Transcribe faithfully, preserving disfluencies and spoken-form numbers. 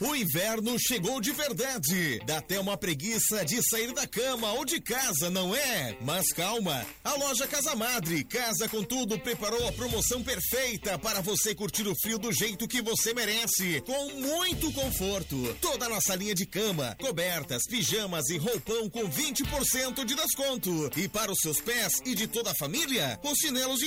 O inverno chegou de verdade. Dá até uma preguiça de sair da cama ou de casa, não é? Mas calma, a loja Casa Madre, Casa com Tudo, preparou a promoção perfeita para você curtir o frio do jeito que você merece, com muito conforto. Toda a nossa linha de cama, cobertas, pijamas e roupão com vinte por cento de desconto. E para os seus pés e de toda a família, os chinelos de